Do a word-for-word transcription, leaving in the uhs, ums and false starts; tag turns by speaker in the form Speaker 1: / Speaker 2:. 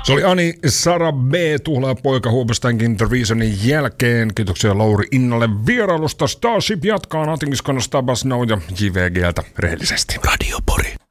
Speaker 1: Se oli Ani Sara B. Tuhlaa poika Huopastankin The Reasonin jälkeen. Kiitoksia Lauri Innalle vierailusta. Starship jatkaa Natingiskonna Stabas Now ja J V G:ltä rehellisesti.
Speaker 2: Radio Pori.